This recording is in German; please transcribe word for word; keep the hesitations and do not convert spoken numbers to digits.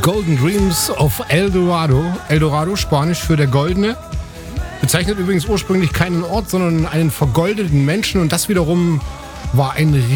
Golden Dreams of El Dorado. El Dorado, Spanisch für der Goldene. Bezeichnet übrigens ursprünglich keinen Ort, sondern einen vergoldeten Menschen. Und das wiederum war ein